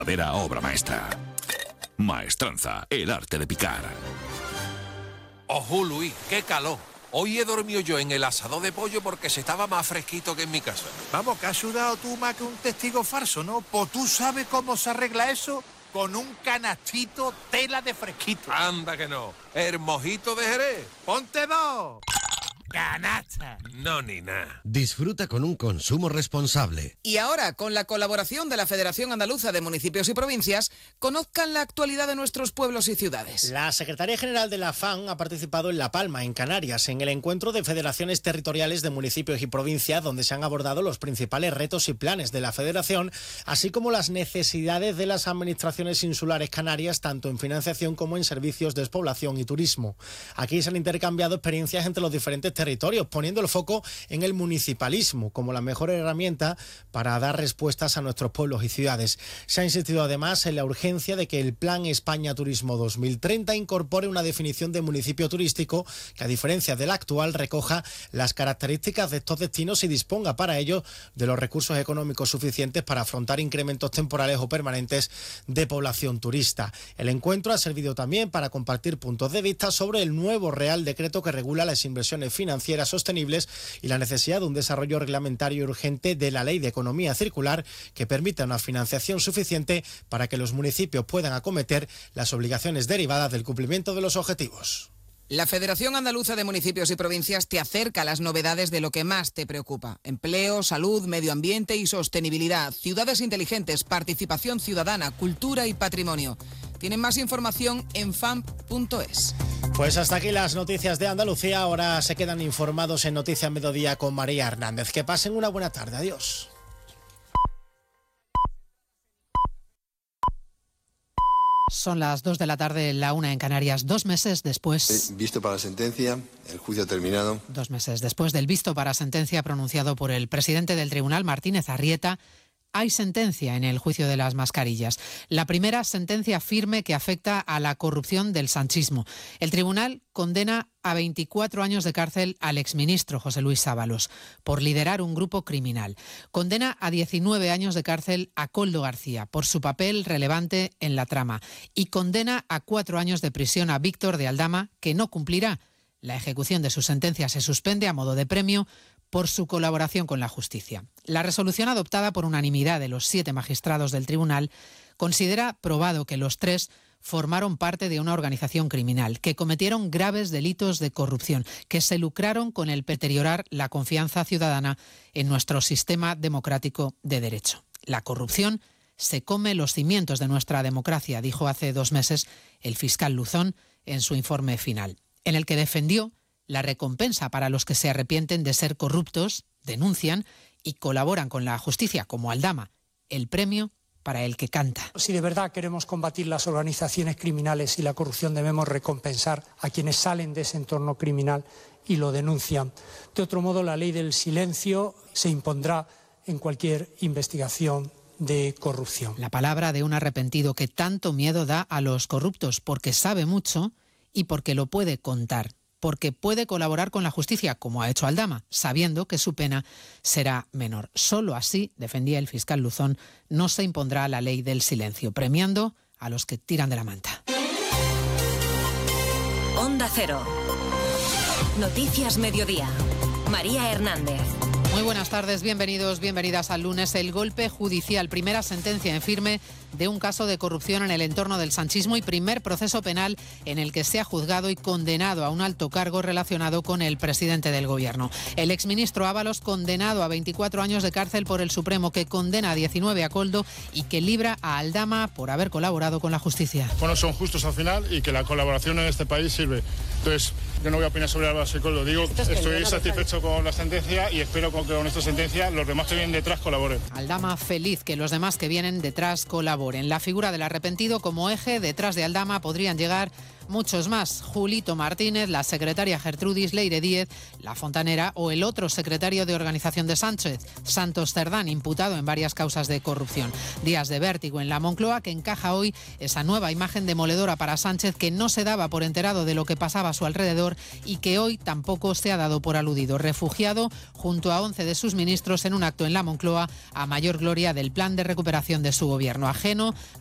Verdadera obra maestra. Maestranza, el arte de picar. Ojo, Luis, qué calor. Hoy he dormido yo en el asador de pollo porque se estaba más fresquito que en mi casa. Vamos, que has sudado tú más que un testigo falso, ¿no? Pues tú sabes cómo se arregla eso con un canastito tela de fresquito. Anda que no. El mojito de Jerez. ¡Ponte dos! ¡Canasta! No, ni nada. Disfruta con un consumo responsable. Y ahora, con la colaboración de la Federación Andaluza de Municipios y Provincias, conozcan la actualidad de nuestros pueblos y ciudades. La Secretaría General de la FAN ha participado en La Palma, en Canarias, en el encuentro de federaciones territoriales de municipios y provincias, donde se han abordado los principales retos y planes de la Federación, así como las necesidades de las administraciones insulares canarias, tanto en financiación como en servicios, despoblación y turismo. Aquí se han intercambiado experiencias entre los diferentes territorios, poniendo el foco en el municipalismo como la mejor herramienta para dar respuestas a nuestros pueblos y ciudades. Se ha insistido además en la urgencia de que el Plan España Turismo 2030 incorpore una definición de municipio turístico que, a diferencia del actual, recoja las características de estos destinos y disponga para ello de los recursos económicos suficientes para afrontar incrementos temporales o permanentes de población turista. El encuentro ha servido también para compartir puntos de vista sobre el nuevo Real Decreto que regula las inversiones financieras sostenibles y la necesidad de un desarrollo reglamentario urgente de la Ley de Economía Circular que permita una financiación suficiente para que los municipios puedan acometer las obligaciones derivadas del cumplimiento de los objetivos. La Federación Andaluza de Municipios y Provincias te acerca a las novedades de lo que más te preocupa. Empleo, salud, medio ambiente y sostenibilidad, ciudades inteligentes, participación ciudadana, cultura y patrimonio. Tienen más información en FAMP.es. Pues hasta aquí las noticias de Andalucía. Ahora se quedan informados en Noticias Mediodía con María Hernández. Que pasen una buena tarde. Adiós. Son las 2 de la tarde, la 1 en Canarias, 2 meses después... Visto para la sentencia, el juicio ha terminado. 2 meses después del visto para sentencia pronunciado por el presidente del tribunal, Martínez Arrieta, hay sentencia en el juicio de las mascarillas. La primera sentencia firme que afecta a la corrupción del sanchismo. El tribunal condena a 24 años de cárcel al exministro José Luis Ábalos por liderar un grupo criminal. Condena a 19 años de cárcel a Koldo García por su papel relevante en la trama. Y condena a 4 años de prisión a Víctor de Aldama, que no cumplirá. La ejecución de su sentencia se suspende a modo de premio por su colaboración con la justicia. La resolución adoptada por unanimidad de los 7 magistrados del tribunal considera probado que los 3 formaron parte de una organización criminal, que cometieron graves delitos de corrupción, que se lucraron con el deteriorar la confianza ciudadana en nuestro sistema democrático de derecho. La corrupción se come los cimientos de nuestra democracia, dijo hace 2 meses el fiscal Luzón en su informe final, en el que defendió la recompensa para los que se arrepienten de ser corruptos, denuncian y colaboran con la justicia, como Aldama, el premio para el que canta. Si de verdad queremos combatir las organizaciones criminales y la corrupción, debemos recompensar a quienes salen de ese entorno criminal y lo denuncian. De otro modo, la ley del silencio se impondrá en cualquier investigación de corrupción. La palabra de un arrepentido que tanto miedo da a los corruptos, porque sabe mucho y porque lo puede contar, porque puede colaborar con la justicia, como ha hecho Aldama, sabiendo que su pena será menor. Solo así, defendía el fiscal Luzón, no se impondrá la ley del silencio, premiando a los que tiran de la manta. Onda Cero. Noticias Mediodía. María Hernández. Muy buenas tardes, bienvenidos, bienvenidas al lunes. El golpe judicial, primera sentencia en firme de un caso de corrupción en el entorno del sanchismo y primer proceso penal en el que se ha juzgado y condenado a un alto cargo relacionado con el presidente del gobierno. El exministro Ábalos, condenado a 24 años de cárcel por el Supremo, que condena a 19 a Koldo y que libra a Aldama por haber colaborado con la justicia. Bueno, son justos al final y que la colaboración en este país sirve. Entonces, yo no voy a opinar sobre Ábalos y Koldo. Digo, estoy satisfecho con la sentencia y espero que con esta sentencia los demás que vienen detrás colaboren. Aldama feliz que los demás que vienen detrás colaboren. La figura del arrepentido como eje detrás de Aldama podrían llegar muchos más. Julito Martínez, la secretaria Gertrudis Leire Díez, la fontanera o el otro secretario de organización de Sánchez, Santos Cerdán, imputado en varias causas de corrupción. Días de vértigo en la Moncloa que encaja hoy esa nueva imagen demoledora para Sánchez, que no se daba por enterado de lo que pasaba a su alrededor y que hoy tampoco se ha dado por aludido. Refugiado junto a 11 de sus ministros en un acto en la Moncloa a mayor gloria del plan de recuperación de su gobierno, ajeno